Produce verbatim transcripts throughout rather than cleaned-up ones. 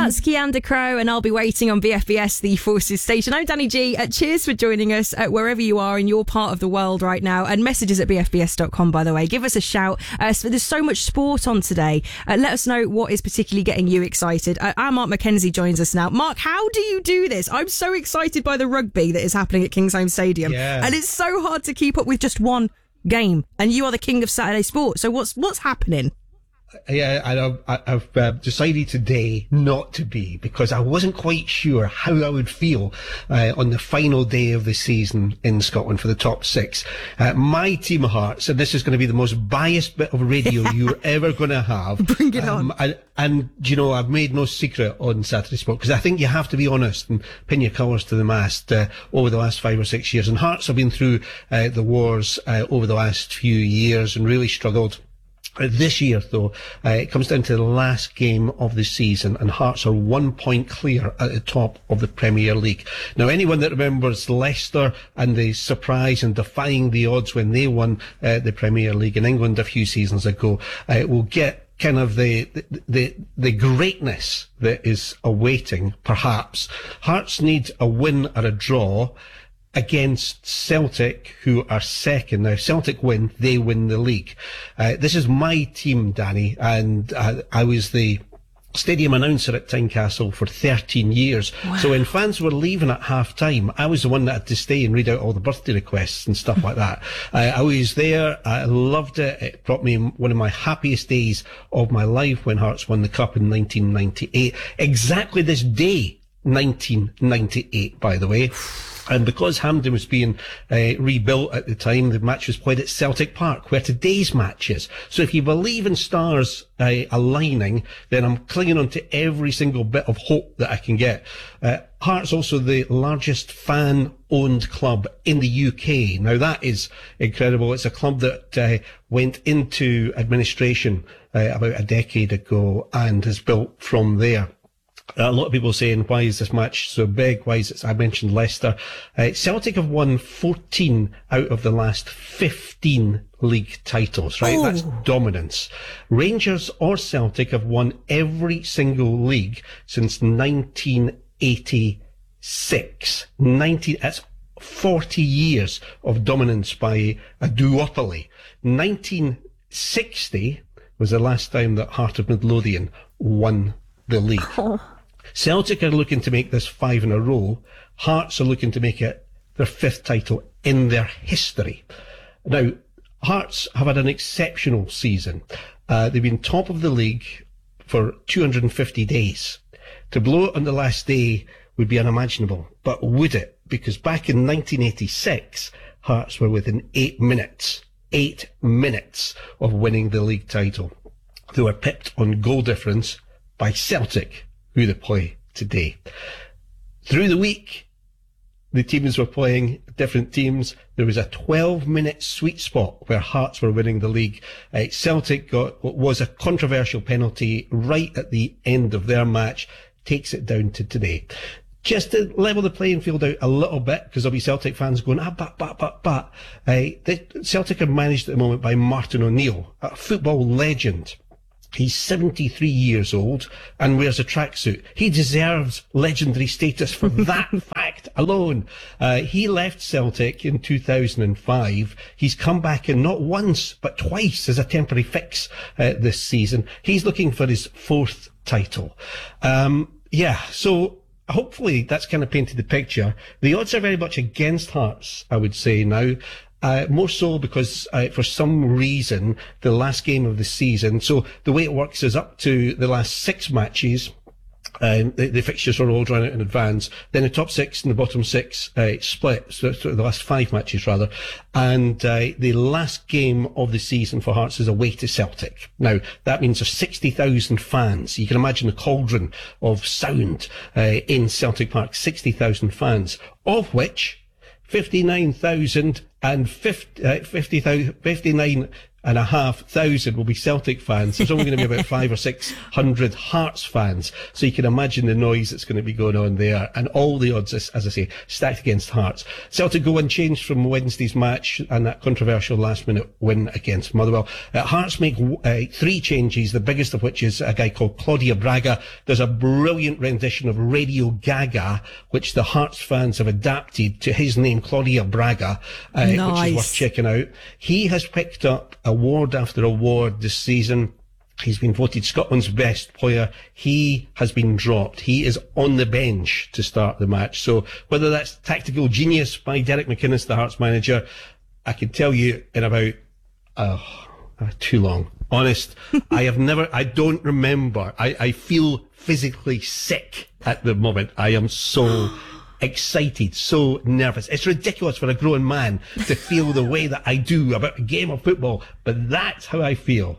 That's Keander Crow, and I'll be waiting on B F B S, the Forces station. I'm Danny G. Uh, cheers for joining us uh, wherever you are in your part of the world right now. And messages at b f b s dot com, by the way. Give us a shout. Uh, so there's so much sport on today. Uh, let us know what is particularly getting you excited. Uh, our Mark McKenzie joins us now. Mark, how do you do this? I'm so excited by the rugby that is happening at Kingsholm Stadium. Yeah. And it's so hard to keep up with just one game. And you are the king of Saturday sport. So what's what's happening? Yeah, and I've, I've uh, decided today not to be, because I wasn't quite sure how I would feel uh, on the final day of the season in Scotland for the top six. Uh, my team of Hearts, and this is going to be the most biased bit of radio you're ever going to have. Bring it um, on. And, and, you know, I've made no secret on Saturday Sport, because I think you have to be honest and pin your colours to the mast uh, over the last five or six years. And Hearts have been through uh, the wars uh, over the last few years and really struggled. This year, though, uh, it comes down to the last game of the season, and Hearts are one point clear at the top of the Premier League. Now, anyone that remembers Leicester and the surprise and defying the odds when they won uh, the Premier League in England a few seasons ago uh, will get kind of the, the the the greatness that is awaiting, perhaps. Hearts need a win or a draw against Celtic, who are second. Now, Celtic win, they win the league. Uh, this is my team, Danny, and uh, I was the stadium announcer at Tynecastle for thirteen years. Wow. So when fans were leaving at half time, I was the one that had to stay and read out all the birthday requests and stuff like that. Uh, I was there. I loved it. It brought me one of my happiest days of my life when Hearts won the Cup in nineteen ninety-eight. Exactly this day, nineteen ninety-eight, by the way. And because Hampden was being uh, rebuilt at the time, the match was played at Celtic Park, where today's match is. So if you believe in stars uh, aligning, then I'm clinging on to every single bit of hope that I can get. Uh, Hearts also the largest fan-owned club in the U K. Now that is incredible. It's a club that uh, went into administration uh, about a decade ago and has built from there. A lot of people saying, why is this match so big? Why is it? I mentioned Leicester. Uh, Celtic have won fourteen out of the last fifteen league titles, right? Ooh. That's dominance. Rangers or Celtic have won every single league since nineteen eighty-six. nineteen, that's forty years of dominance by a duopoly. nineteen sixty was the last time that Heart of Midlothian won the league. Oh. Celtic are looking to make this five in a row. Hearts are looking to make it their fifth title in their history. Now, Hearts have had an exceptional season. Uh, they've been top of the league for two hundred fifty days. To blow it on the last day would be unimaginable, but would it? Because back in nineteen eighty-six, Hearts were within eight minutes, eight minutes of winning the league title. They were pipped on goal difference by Celtic, who they play today. Through the week, the teams were playing different teams. There was a twelve-minute sweet spot where Hearts were winning the league. Uh, Celtic got what was a controversial penalty right at the end of their match, takes it down to today. Just to level the playing field out a little bit, because there'll be Celtic fans going, ah, but, but, but, but. Uh, the, Celtic are managed at the moment by Martin O'Neill, a football legend. He's seventy-three years old and wears a tracksuit. He deserves legendary status for that fact alone. Uh, he left Celtic in two thousand five. He's come back in not once, but twice as a temporary fix uh, this season. He's looking for his fourth title. Um, yeah, so hopefully that's kind of painted the picture. The odds are very much against Hearts, I would say now. Uh, more so because uh, for some reason, the last game of the season, so the way it works is up to the last six matches, um, the, the fixtures are all drawn out in advance, then the top six and the bottom six uh, split, so, so the last five matches rather, and uh, the last game of the season for Hearts is away to Celtic. Now, that means there's sixty thousand fans. You can imagine the cauldron of sound uh, in Celtic Park, sixty thousand fans, of which fifty-nine thousand and fifty, uh, fifty, fifty-nine and a half thousand will be Celtic fans. There's only going to be about five or six hundred Hearts fans. So you can imagine the noise that's going to be going on there. And all the odds, as, as I say, stacked against Hearts. Celtic go unchanged from Wednesday's match and that controversial last minute win against Motherwell. Uh, Hearts make uh, three changes, the biggest of which is a guy called Claudia Braga. There's a brilliant rendition of Radio Gaga, which the Hearts fans have adapted to his name, Claudia Braga, uh, nice. which is worth checking out. He has picked up award after award this season. He's been voted Scotland's best player. He has been dropped. He is on the bench to start the match. So whether that's tactical genius by Derek McInnes, the Hearts manager, I can tell you in about uh, uh, too long. Honest, I have never, I don't remember. I, I feel physically sick at the moment. I am so excited, so nervous. It's ridiculous for a grown man to feel the way that I do about a game of football, but that's how I feel.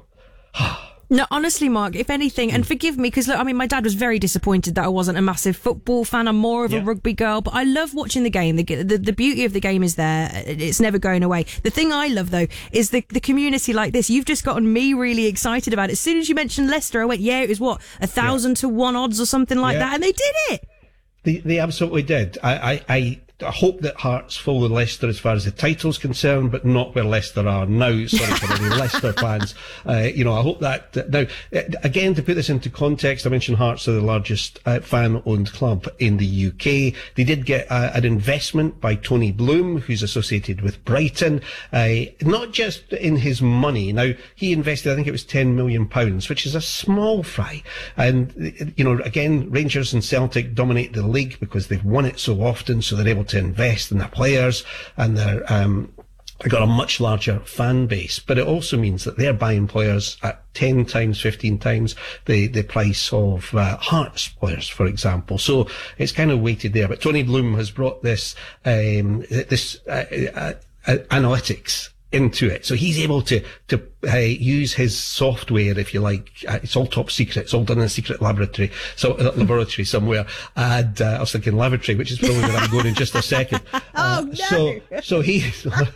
No, honestly, Mark, if anything, and forgive me, because look, I mean, my dad was very disappointed that I wasn't a massive football fan. I'm more of yeah. a rugby girl, but I love watching the game. The, the the beauty of the game is there. It's never going away. The thing I love, though, is the, the community like this. You've just gotten me really excited about it. As soon as you mentioned Leicester, I went, yeah, it was what, a thousand yeah. to one odds or something like yeah. that, and they did it. They, they absolutely did. I, I, I I hope that Hearts follow Leicester as far as the title's concerned, but not where Leicester are now. Sorry for any Leicester fans. Uh, you know, I hope that, that now, again, to put this into context, I mentioned Hearts are the largest uh, fan-owned club in the U K. They did get uh, an investment by Tony Bloom, who's associated with Brighton, uh, not just in his money. Now, he invested, I think it was ten million pounds, which is a small fry. And, you know, again, Rangers and Celtic dominate the league because they've won it so often, so they're able to invest in their players, and they're um, they've got a much larger fan base. But it also means that they're buying players at ten times, fifteen times the the price of uh, Hearts players, for example. So it's kind of weighted there. But Tony Bloom has brought this um, this uh, uh, uh, analytics into it, so he's able to to uh, use his software, if you like. Uh, it's all top secret. It's all done in a secret laboratory, so uh, laboratory somewhere. And uh, I was thinking lavatory, which is probably where I'm going in just a second. Uh, oh no! So so he.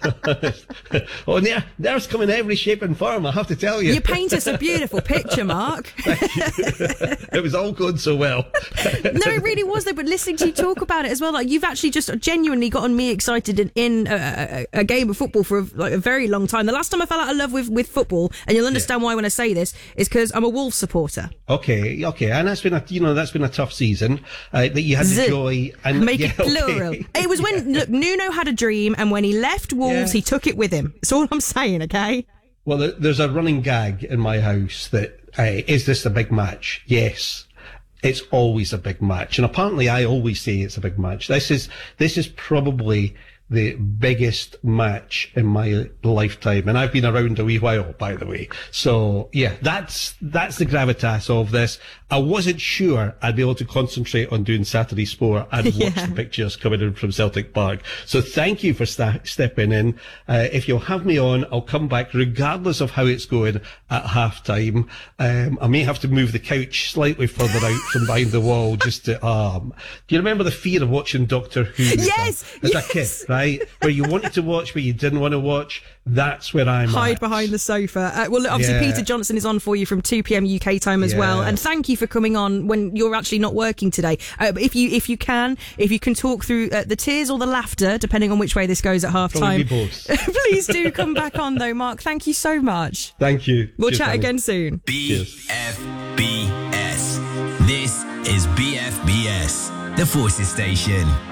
oh, there, there's come in every shape and form. I have to tell you. You paint us a beautiful picture, Mark. Thank you. It was all going so well. No, it really was though. But listening to you talk about it as well, like you've actually just genuinely gotten me excited in, in a, a, a game of football for a, like a very long time. The last time I fell out of love with, with football, and you'll understand yeah. why when I say this, is because I'm a Wolves supporter. Okay, okay, and that's been a you know that's been a tough season. Uh, that you had the Z- joy and make yeah, it plural. Okay. It was when look, Nuno had a dream, and when he left Wolves, yeah. he took it with him. That's all I'm saying. Okay. Well, there's a running gag in my house that uh, is this a big match? Yes. It's always a big match, and apparently I always say it's a big match. This is this is probably the biggest match in my lifetime, and I've been around a wee while, by the way. So yeah, that's that's the gravitas of this. I wasn't sure I'd be able to concentrate on doing Saturday Sport and watch yeah. the pictures coming in from Celtic Park. So thank you for sta- stepping in. Uh, if you'll have me on, I'll come back regardless of how it's going at half time. Um, I may have to move the couch slightly further out from behind the wall just to, um, do you remember the fear of watching Doctor Who yes, as, a, as yes. a kid, right? Where you wanted to watch, but you didn't want to watch. That's where I'm Hide at. behind the sofa. Uh, well, obviously, yeah. Peter Johnson is on for you from two p.m. U K time as yeah. well. And thank you for coming on when you're actually not working today. Uh, but if you if you can, if you can talk through uh, the tears or the laughter, depending on which way this goes at half time, please do come back on, though, Mark. Thank you so much. Thank you. We'll Cheers, chat Danny. again soon. B F B S. This is B F B S, the Forces Station.